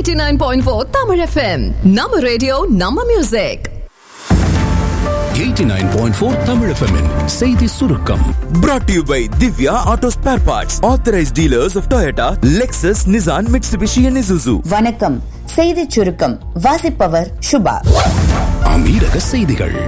89.4 Tamil FM. Nama radio, Nama music. 89.4 Tamil FM -in செய்தி சுருக்கம். Brought to you by Divya Auto Spare Parts, authorized dealers of Toyota, Lexus, Nissan, Mitsubishi and Isuzu. வணக்கம். செய்தி சுருக்கம் வாசிப்பவர் சுபா. அமீரக செய்திகள்.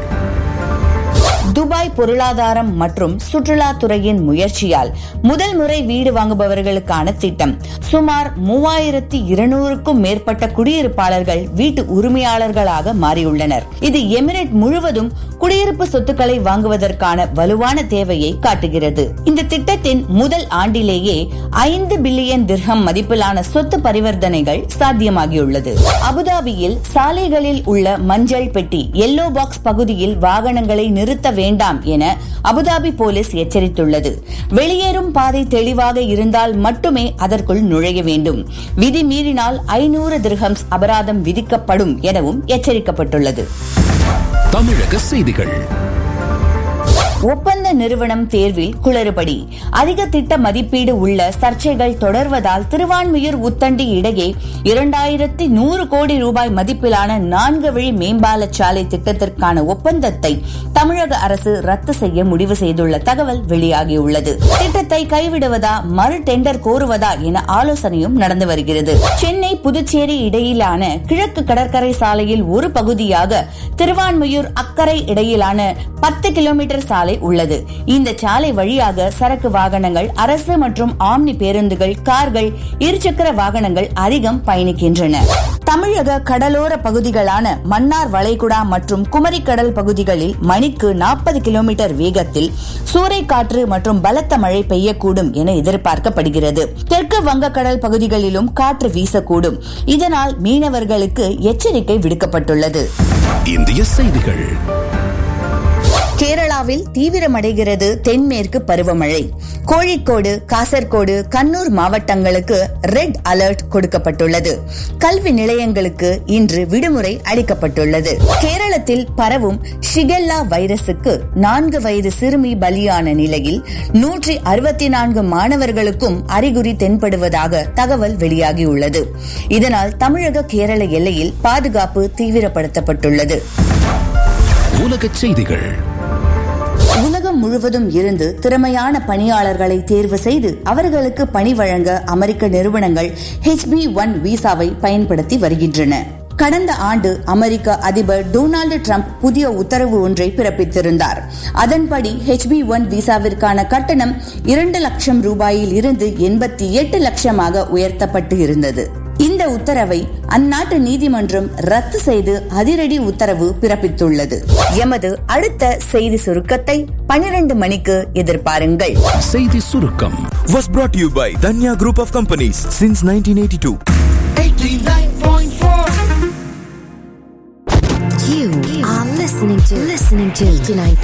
Dubai பொருளாதாரம் மற்றும் சுற்றுலாத்துறையின் முயற்சியால் முதல் முறை வீடு வாங்குபவர்களுக்கான திட்டம். சுமார் 3200க்கும் மேற்பட்ட குடியிருப்பாளர்கள் வீட்டு உரிமையாளர்களாக மாறியுள்ளனர். இது எமிரேட் முழுவதும் குடியிருப்பு சொத்துக்களை வாங்குவதற்கான வலுவான தேவையை காட்டுகிறது. இந்த திட்டத்தின் முதல் ஆண்டிலேயே 5 பில்லியன் திர்ஹம் மதிப்பிலான சொத்து பரிவர்த்தனைகள் சாத்தியமாகியுள்ளது. அபுதாபியில் சாலைகளில் உள்ள மஞ்சள் பெட்டி எல்லோ பாக்ஸ் பகுதியில் வாகனங்களை நிறுத்த வேண்டாம் என அபுதாபி போலீஸ் எச்சரித்துள்ளது. வெளியேறும் பாதை தெளிவாக இருந்தால் மட்டுமே அதற்குள் நுழைய வேண்டும். விதி மீறினால் 500 திர்ஹம்ஸ் அபராதம் விதிக்கப்படும் எனவும் எச்சரிக்கப்பட்டுள்ளது. தமிழக செய்திகள். ஒப்பந்த நிறுவனம் தேர்வில் குளறுபடி. அதிக திட்ட மதிப்பீடு உள்ள சர்ச்சைகள் தொடர்வதால் திருவான்மியூர் உத்தண்டி இடையே 2100 கோடி ரூபாய் மதிப்பிலான 4 வழி மேம்பால சாலை திட்டத்திற்கான ஒப்பந்தத்தை தமிழக அரசு ரத்து செய்ய முடிவு செய்துள்ள தகவல் வெளியாகியுள்ளது. திட்டத்தை கைவிடுவதா மறு டெண்டர் கோருவதா என ஆலோசனையும் நடந்து வருகிறது. சென்னை புதுச்சேரி இடையிலான கிழக்கு கடற்கரை சாலையில் ஒரு பகுதியாக திருவான்மியூர் அக்கரை இடையிலான 10 கிலோமீட்டர் சாலை உள்ளது. இந்த சாலை வழியாக சரக்கு வாகனங்கள், அரசு மற்றும் ஆம்னி பேருந்துகள், கார்கள், இருசக்கர வாகனங்கள் அதிகம் பயணிக்கின்றன. தமிழக கடலோர பகுதிகளான மன்னார் வளைகுடா மற்றும் குமரிக்கடல் பகுதிகளில் மணிக்கு 40 கிலோமீட்டர் வேகத்தில் சூறைக்காற்று மற்றும் பலத்த மழை பெய்யக்கூடும் என எதிர்பார்க்கப்படுகிறது. தெற்கு வங்கக்கடல் பகுதிகளிலும் காற்று வீசக்கூடும். இதனால் மீனவர்களுக்கு எச்சரிக்கை விடுக்கப்பட்டுள்ளது. இந்திய செய்திகள். கேரளாவில் தீவிரமடைகிறது தென்மேற்கு பருவமழை. கோழிக்கோடு, காசர்கோடு, கண்ணூர் மாவட்டங்களுக்கு ரெட் அலர்ட் கொடுக்கப்பட்டுள்ளது. கல்வி நிலையங்களுக்கு இன்று விடுமுறை அளிக்கப்பட்டுள்ளது. கேரளத்தில் பரவும் ஷிகெல்லா வைரசுக்கு 4 வயது சிறுமி பலியான நிலையில் 164 மாணவர்களுக்கும் அறிகுறி தென்படுவதாக தகவல் வெளியாகியுள்ளது. இதனால் தமிழக கேரள எல்லையில் பாதுகாப்பு தீவிரப்படுத்தப்பட்டுள்ளது. உலக செய்திகள். உலகம் முழுவதும் இருந்து திறமையான பணியாளர்களை தேர்வு செய்து அவர்களுக்கு பணி வழங்க அமெரிக்க நிறுவனங்கள் H-1B விசாவை பயன்படுத்தி வருகின்றன. கடந்த ஆண்டு அமெரிக்க அதிபர் டொனால்டு டிரம்ப் புதிய உத்தரவு ஒன்றை பிறப்பித்திருந்தார். அதன்படி H-1B விசாவிற்கான கட்டணம் 2 லட்சம் ரூபாயில் இருந்து 88 லட்சமாக உயர்த்தப்பட்டு இருந்தது. இந்த உத்தரவை அந்நாட்டு நீதிமன்றம் ரத்து செய்து அதிரடி உத்தரவு பிறப்பித்துள்ளது. எமது அடுத்த செய்தி சுருக்கத்தை 12 மணிக்கு எதிர்பாருங்கள். செய்தி சுருக்கம் Was brought to you by Danya Group of Companies since 1982. 89.4. You are listening to 89.